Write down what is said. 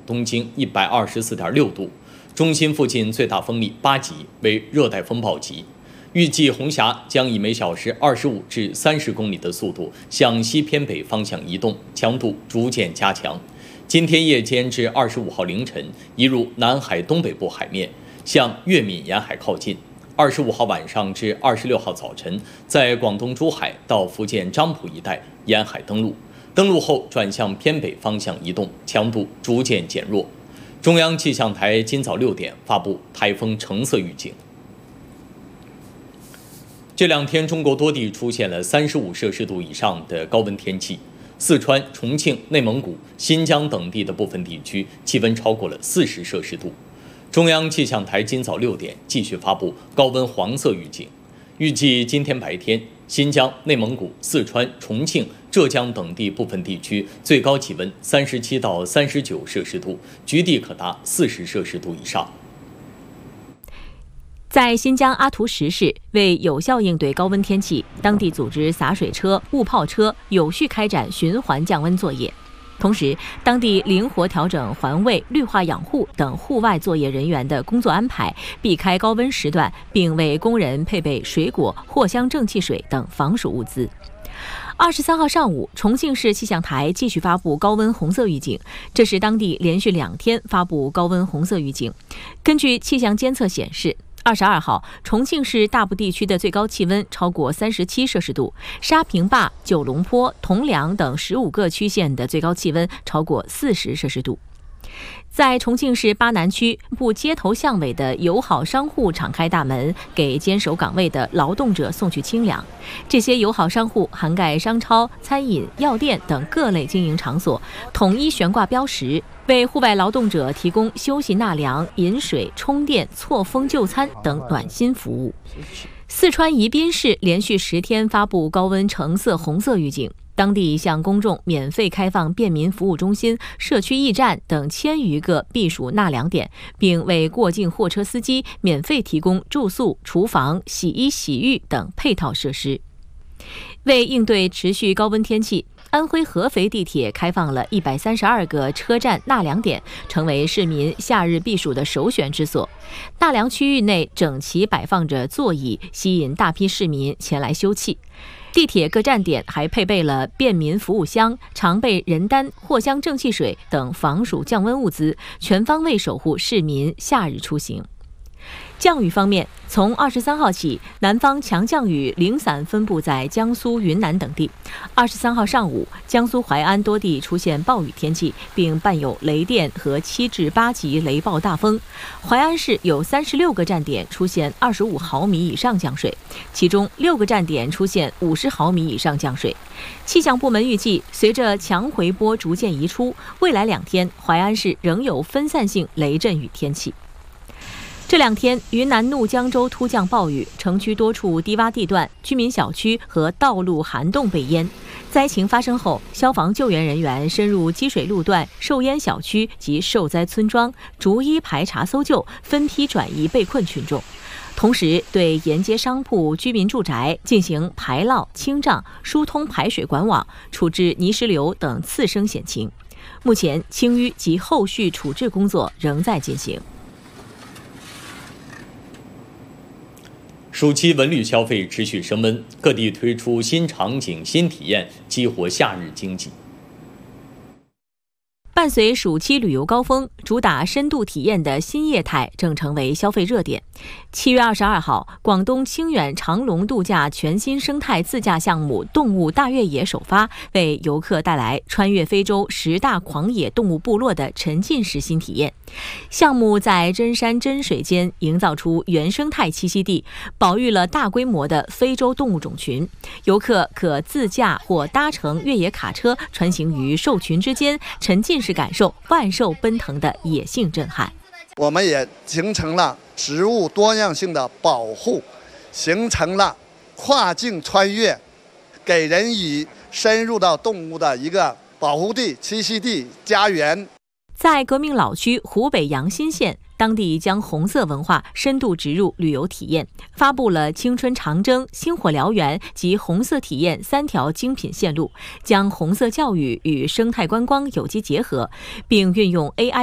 东经124.6度，中心附近最大风力8级，为热带风暴级。预计红霞将以每小时25至30公里的速度向西偏北方向移动，强度逐渐加强。今天夜间至25号凌晨移入南海东北部海面，向粤闽沿海靠近。25号晚上至26号早晨，在广东珠海到福建漳浦一带沿海登陆，登陆后转向偏北方向移动，强度逐渐减弱。中央气象台今早6点发布台风橙色预警。这2天，中国多地出现了35摄氏度以上的高温天气，四川、重庆、内蒙古、新疆等地的部分地区气温超过了40摄氏度。中央气象台今早6点继续发布高温黄色预警，预计今天白天，新疆、内蒙古、四川、重庆、浙江等地部分地区最高气温37到39摄氏度，局地可达40摄氏度以上。 在新疆阿图什市，为有效应对高温天气，当地组织洒水车、雾炮车有序开展循环降温作业。同时，当地灵活调整环卫、绿化养护等户外作业人员的工作安排，避开高温时段，并为工人配备水果、藿香正气水等防暑物资。23号上午，重庆市气象台继续发布高温红色预警，这是当地连续2天发布高温红色预警。根据气象监测显示，22号，重庆市大部地区的最高气温超过37摄氏度，沙坪坝、九龙坡、铜梁等15个区县的最高气温超过40摄氏度。在重庆市巴南区部街头巷尾的友好商户敞开大门，给坚守岗位的劳动者送去清凉。这些友好商户涵盖商超、餐饮、药店等各类经营场所，统一悬挂标识，为户外劳动者提供休息纳凉、饮水、充电、错峰就餐等暖心服务。四川宜宾市连续10天发布高温橙色、红色预警，当地向公众免费开放便民服务中心、社区驿站等1000余个避暑纳凉点，并为过境货车司机免费提供住宿、厨房、洗衣洗浴等配套设施。为应对持续高温天气，安徽合肥地铁开放了132个车站纳凉点，成为市民夏日避暑的首选之所。纳凉区域内整齐摆放着座椅，吸引大批市民前来休憩。地铁各站点还配备了便民服务箱、常备人丹、藿香正气水等防暑降温物资，全方位守护市民夏日出行。降雨方面，从23号起，南方强降雨零散分布在江苏、云南等地。23号上午，江苏淮安多地出现暴雨天气，并伴有雷电和7至8级雷暴大风。淮安市有36个站点出现25毫米以上降水，其中6个站点出现50毫米以上降水。气象部门预计，随着强回波逐渐移出，未来2天，淮安市仍有分散性雷阵雨天气。这2天，云南怒江州突降暴雨，城区多处低洼地段、居民小区和道路涵洞被淹。灾情发生后，消防救援人员深入积水路段、受淹小区及受灾村庄，逐一排查搜救，分批转移被困群众。同时，对沿街商铺、居民住宅进行排涝、清障、疏通排水管网，处置泥石流等次生险情。目前，清淤及后续处置工作仍在进行。 暑期文旅消费持续升温，各地推出新场景、新体验，激活夏日经济。 伴随暑期旅游高峰，主打深度体验的新业态正成为消费热点。7月22号，广东清远长隆度假全新生态自驾项目动物大越野首发，为游客带来穿越非洲10大狂野动物部落的沉浸式新体验。项目在真山真水间营造出原生态栖息地，保育了大规模的非洲动物种群。游客可自驾或搭乘越野卡车穿行于兽群之间，沉浸式感受万兽奔腾的野性震撼。 我们也形成了植物多样性的保护，形成了跨境穿越，给人以深入到动物的一个保护地、栖息地、家园。 在革命老区湖北阳新县，当地将红色文化深度植入旅游体验，发布了青春长征、星火燎原及红色体验3条精品线路，将红色教育与生态观光有机结合，并运用AI